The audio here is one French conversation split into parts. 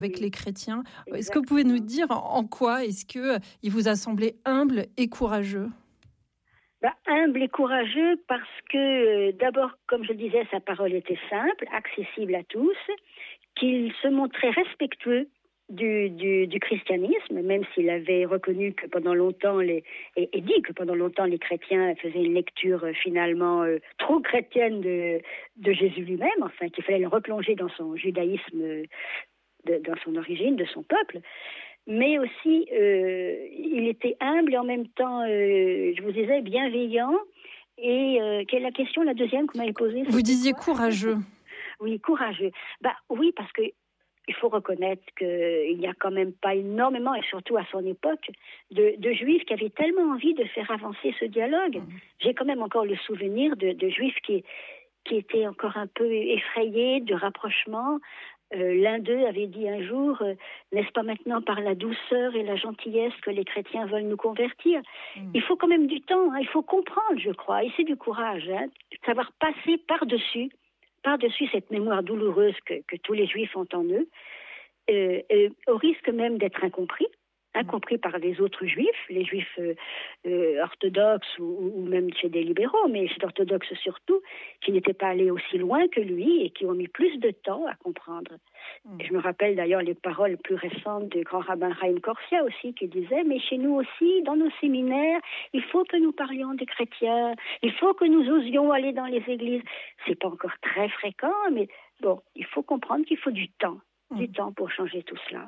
avec Oui, les chrétiens. Est-ce que vous pouvez nous exactement. dire en quoi est-ce que il vous a semblé humble et courageux? Humble et courageux parce que, d'abord, comme je le disais, sa parole était simple, accessible à tous, qu'il se montrait respectueux du christianisme, même s'il avait reconnu que pendant longtemps, et dit que pendant longtemps les chrétiens faisaient une lecture finalement trop chrétienne de Jésus lui-même, enfin qu'il fallait le replonger dans son judaïsme, dans son origine, de son peuple. Mais aussi, il était humble et en même temps, je vous disais, bienveillant. Et quelle est la question, la deuxième que vous m'avez posée, Vous c'était disiez quoi? courageux. Oui, courageux. Oui, parce que il faut reconnaître qu'il n'y a quand même pas énormément, et surtout à son époque, de juifs qui avaient tellement envie de faire avancer ce dialogue. J'ai quand même encore le souvenir de juifs qui étaient encore un peu effrayés de rapprochement. L'un d'eux avait dit un jour, n'est-ce pas maintenant par la douceur et la gentillesse que les chrétiens veulent nous convertir? Il faut quand même du temps, hein, il faut comprendre, je crois, et c'est du courage, hein, savoir passer par-dessus cette mémoire douloureuse que tous les juifs ont en eux, au risque même d'être incompris par les autres juifs, les juifs orthodoxes ou même chez des libéraux, mais chez les orthodoxes surtout, qui n'étaient pas allés aussi loin que lui et qui ont mis plus de temps à comprendre. Et je me rappelle d'ailleurs les paroles plus récentes du grand rabbin Chaim Korsia aussi, qui disait, mais chez nous aussi, dans nos séminaires, il faut que nous parlions des chrétiens, il faut que nous osions aller dans les églises. C'est pas encore très fréquent, mais bon, il faut comprendre qu'il faut du temps pour changer tout cela.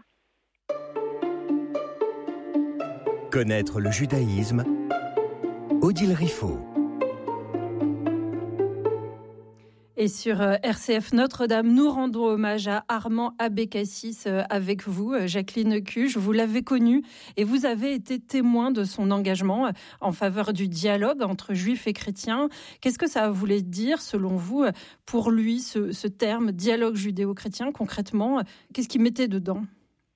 Connaître le judaïsme, Odile Riffaut. Et sur RCF Notre-Dame, nous rendons hommage à Armand Abécassis avec vous, Jacqueline Cuge. Vous l'avez connu et vous avez été témoin de son engagement en faveur du dialogue entre juifs et chrétiens. Qu'est-ce que ça voulait dire, selon vous, pour lui, ce terme dialogue judéo-chrétien? Concrètement, qu'est-ce qu'il mettait dedans?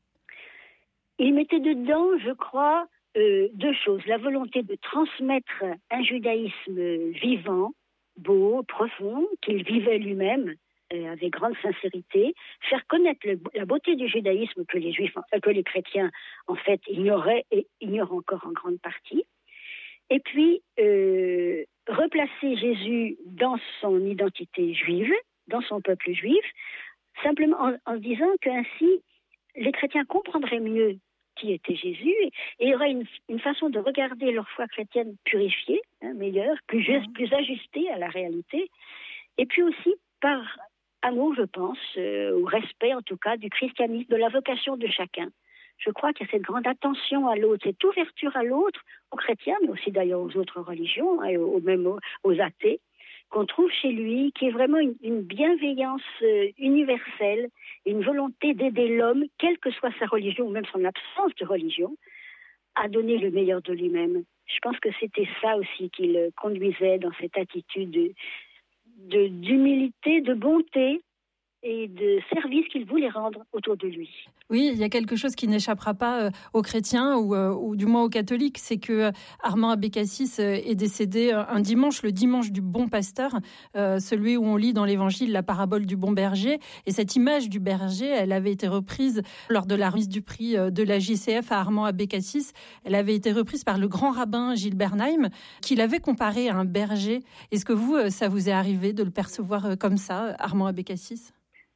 Il mettait dedans, je crois, deux choses. La volonté de transmettre un judaïsme vivant, beau, profond, qu'il vivait lui-même avec grande sincérité, faire connaître la beauté du judaïsme que les chrétiens, en fait, ignoraient et ignorent encore en grande partie. Et puis, replacer Jésus dans son identité juive, dans son peuple juif, simplement en disant qu'ainsi, les chrétiens comprendraient mieux qui était Jésus, et il y aurait une façon de regarder leur foi chrétienne purifiée, meilleure, plus juste, plus ajustée à la réalité, et puis aussi par amour, je pense, ou respect en tout cas, du christianisme, de la vocation de chacun. Je crois qu'il y a cette grande attention à l'autre, cette ouverture à l'autre, aux chrétiens, mais aussi d'ailleurs aux autres religions, et même aux athées, qu'on trouve chez lui, qui est vraiment une bienveillance universelle, une volonté d'aider l'homme, quelle que soit sa religion, ou même son absence de religion, à donner le meilleur de lui-même. Je pense que c'était ça aussi qui le conduisait dans cette attitude d'humilité, de bonté et de service qu'il voulait rendre autour de lui. Oui, il y a quelque chose qui n'échappera pas aux chrétiens ou du moins aux catholiques, c'est que Armand Abécassis est décédé un dimanche, le dimanche du bon pasteur, celui où on lit dans l'évangile la parabole du bon berger. Et cette image du berger, elle avait été reprise lors de la remise du prix de la JCF à Armand Abécassis. Elle avait été reprise par le grand rabbin Gilles Bernheim, qui l'avait comparé à un berger. Est-ce que vous, ça vous est arrivé de le percevoir comme ça, Armand Abécassis ?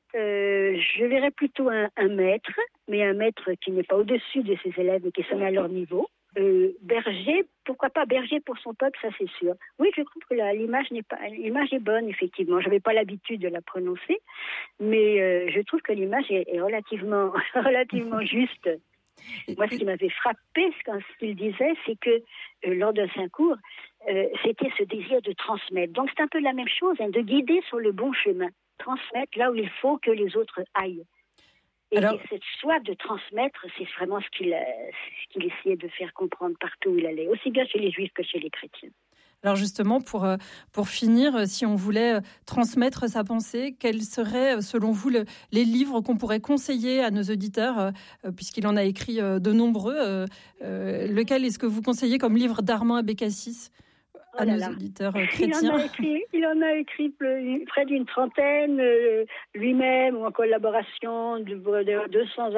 Je verrais plutôt un maître, mais un maître qui n'est pas au-dessus de ses élèves et qui se met à leur niveau. Berger, pourquoi pas berger pour son peuple, ça c'est sûr. Oui, je trouve que l'image est bonne, effectivement. Je n'avais pas l'habitude de la prononcer, mais je trouve que l'image est relativement juste. Moi, ce qui m'avait frappé quand il disait, c'est que lors d'un saint cours, c'était ce désir de transmettre. Donc c'est un peu la même chose, de guider sur le bon chemin. Transmettre là où il faut que les autres aillent. Et cette soif de transmettre, c'est vraiment ce qu'il essayait de faire comprendre partout où il allait, aussi bien chez les juifs que chez les chrétiens. Alors justement, pour finir, si on voulait transmettre sa pensée, quels seraient, selon vous, les livres qu'on pourrait conseiller à nos auditeurs, puisqu'il en a écrit de nombreux. Lequel est-ce que vous conseillez comme livre d'Armand Abécassis à nos auditeurs chrétiens? Il en a écrit près d'une trentaine, lui-même, ou en collaboration de 200